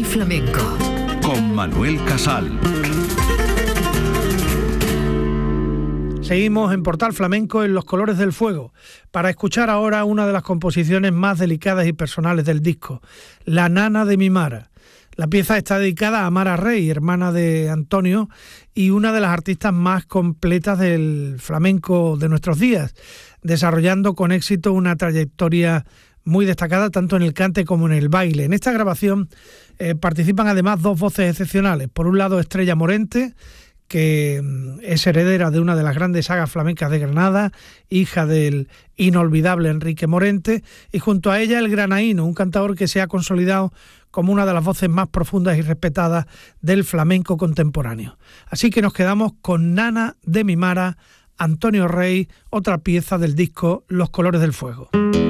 Flamenco con Manuel Casal. Seguimos en Portal Flamenco en Los Colores del Fuego, para escuchar ahora una de las composiciones más delicadas y personales del disco, La Nana de mi Mara. La pieza está dedicada a Mara Rey, hermana de Antonio, y una de las artistas más completas del flamenco de nuestros días, desarrollando con éxito una trayectoria muy destacada tanto en el cante como en el baile. En esta grabación participan además dos voces excepcionales. Por un lado, Estrella Morente, que es heredera de una de las grandes sagas flamencas de Granada, hija del inolvidable Enrique Morente, y junto a ella el granaíno, un cantador que se ha consolidado como una de las voces más profundas y respetadas del flamenco contemporáneo. Así que nos quedamos con Nana de mi Mara, Antonio Rey, otra pieza del disco Los Colores del Fuego.